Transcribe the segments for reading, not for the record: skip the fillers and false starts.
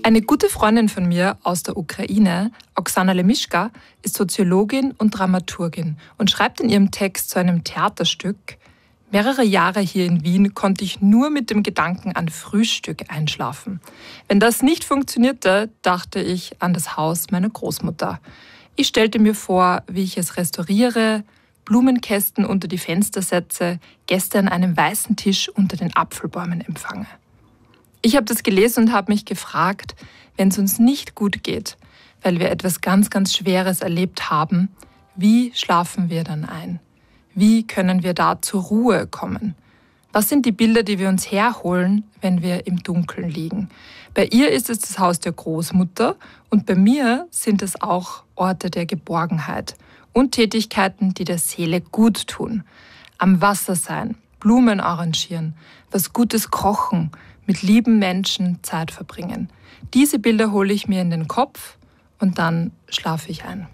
Eine gute Freundin von mir aus der Ukraine, Oksana Lemischka, ist Soziologin und Dramaturgin und schreibt in ihrem Text zu einem Theaterstück: Mehrere Jahre hier in Wien konnte ich nur mit dem Gedanken an Frühstück einschlafen. Wenn das nicht funktionierte, dachte ich an das Haus meiner Großmutter. Ich stellte mir vor, wie ich es restauriere, Blumenkästen unter die Fenster setze, Gäste an einem weißen Tisch unter den Apfelbäumen empfange. Ich habe das gelesen und habe mich gefragt, wenn es uns nicht gut geht, weil wir etwas ganz, ganz Schweres erlebt haben, wie schlafen wir dann ein? Wie können wir da zur Ruhe kommen? Was sind die Bilder, die wir uns herholen, wenn wir im Dunkeln liegen? Bei ihr ist es das Haus der Großmutter und bei mir sind es auch Orte der Geborgenheit und Tätigkeiten, die der Seele gut tun. Am Wasser sein, Blumen arrangieren, was Gutes kochen, mit lieben Menschen Zeit verbringen. Diese Bilder hole ich mir in den Kopf und dann schlafe ich ein.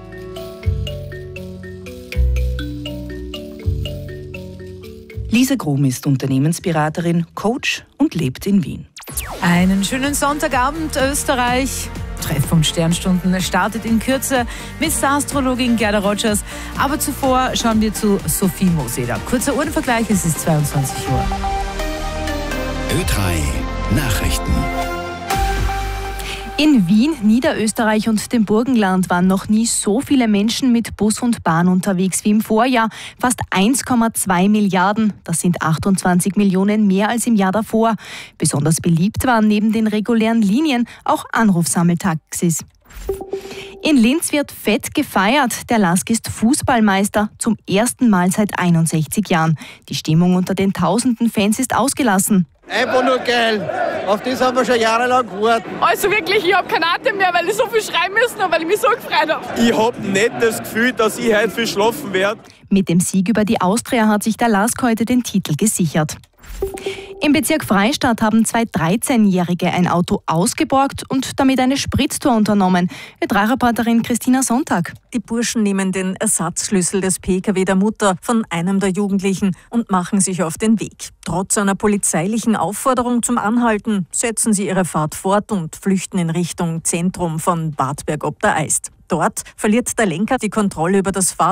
Lisa Grum ist Unternehmensberaterin, Coach und lebt in Wien. Einen schönen Sonntagabend, Österreich. Treff- und Sternstunden startet in Kürze mit der Astrologin Gerda Rogers. Aber zuvor schauen wir zu Sophie Moseder. Kurzer Uhrenvergleich, es ist 22 Uhr. Ö3 Nachrichten. In Wien, Niederösterreich und dem Burgenland waren noch nie so viele Menschen mit Bus und Bahn unterwegs wie im Vorjahr. Fast 1,2 Milliarden, das sind 28 Millionen mehr als im Jahr davor. Besonders beliebt waren neben den regulären Linien auch Anrufsammeltaxis. In Linz wird fett gefeiert. Der LASK ist Fußballmeister, zum ersten Mal seit 61 Jahren. Die Stimmung unter den tausenden Fans ist ausgelassen. Einfach nur geil. Auf das haben wir schon jahrelang gewartet. Also wirklich, ich habe keinen Atem mehr, weil ich so viel schreien müssen habe, weil ich mich so gefreut habe. Ich habe nicht das Gefühl, dass ich heute viel schlafen werde. Mit dem Sieg über die Austria hat sich der LASK heute den Titel gesichert. Im Bezirk Freistadt haben zwei 13-Jährige ein Auto ausgeborgt und damit eine Spritztour unternommen. Ö3-Reporterin Christina Sonntag. Die Burschen nehmen den Ersatzschlüssel des Pkw der Mutter von einem der Jugendlichen und machen sich auf den Weg. Trotz einer polizeilichen Aufforderung zum Anhalten setzen sie ihre Fahrt fort und flüchten in Richtung Zentrum von Bad Berg ob der Eist. Dort verliert der Lenker die Kontrolle über das Fahrzeug